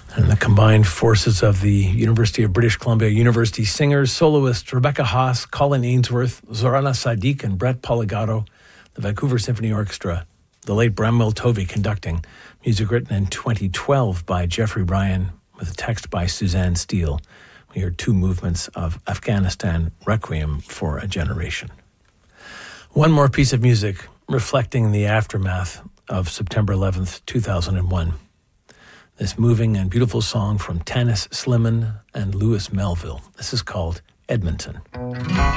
And the combined forces of the University of British Columbia University singers, soloists Rebecca Haas, Colin Ainsworth, Zorana Sadiq, and Brett Poligato, the Vancouver Symphony Orchestra, the late Bramwell Tovey conducting, music written in 2012 by Jeffrey Ryan with a text by Suzanne Steele. We heard two movements of Afghanistan Requiem for a Generation. One more piece of music reflecting the aftermath of September 11th, 2001. This moving and beautiful song from Tanis Slimani and Louis Melville. This is called Edmonton.